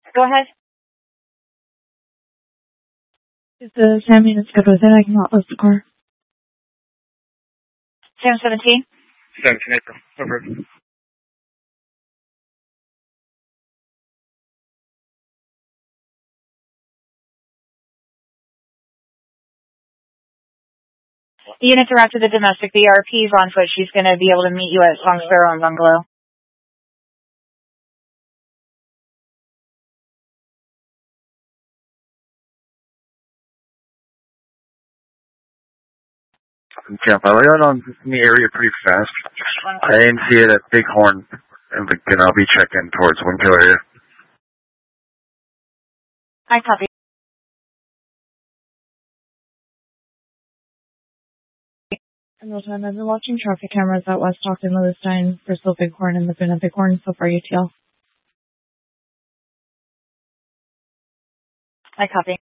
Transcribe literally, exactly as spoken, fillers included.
Go ahead. Is the SAM unit good with it? I can not list the car. SAM seventeen? seventeen April. Over. The unit directed the domestic. The R P is on foot. She's going to be able to meet you at Song Sparrow and Bungalow. Yeah, I got on in the area pretty fast. I didn't see it at Bighorn, and again, I'll be checking towards Winkill area. I copy. In real time, I've been watching traffic cameras at West Stockton, Lewisstein, Bristol, Bighorn, and Laguna Bighorn. So far, U T L. I copy.